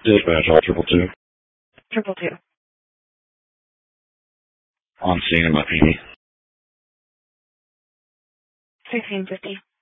Dispatch, all 222. 222. On scene in my PD. 1650.